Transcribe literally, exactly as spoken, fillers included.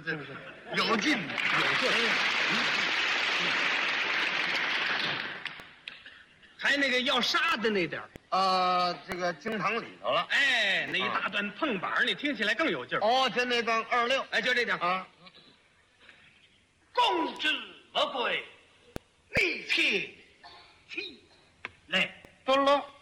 这是有劲有劲。 还那个要杀的那点儿， 呃，这个京堂里头了。 哎，那一大段碰板，你听起来更有劲儿。 哦，就那段二六， 哎，就这点啊。 公之不贵，力气气来。 得了。